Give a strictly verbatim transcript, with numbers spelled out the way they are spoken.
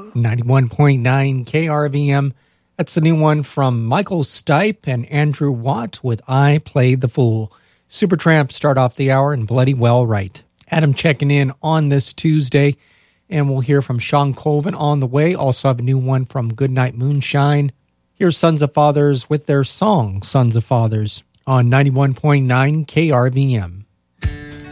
ninety-one point nine K R V M. That's the new one from Michael Stipe and Andrew Watt with I Played the Fool. Supertramp start off the hour and Bloody Well Right. Adam checking in on this Tuesday, and we'll hear from Sean Colvin on the way. Also have a new one from Goodnight Moonshine. Here's Sons of Fathers with their song Sons of Fathers on ninety-one point nine K R V M.